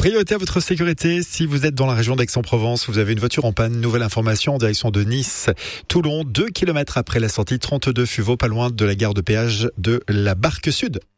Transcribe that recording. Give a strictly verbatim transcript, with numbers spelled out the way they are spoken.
Priorité à votre sécurité. Si vous êtes dans la région d'Aix-en-Provence, vous avez une voiture en panne. Nouvelle information en direction de Nice. Toulon, deux kilomètres après la sortie trente-deux Fuveau, pas loin de la gare de péage de la Barque Sud.